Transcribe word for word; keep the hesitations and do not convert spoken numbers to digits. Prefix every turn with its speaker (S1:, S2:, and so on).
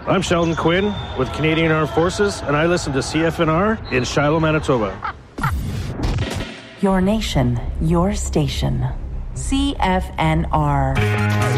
S1: I'm Sheldon Quinn with Canadian Armed Forces, and I listen to C F N R in Shiloh, Manitoba.
S2: Your nation, your station. C F N R.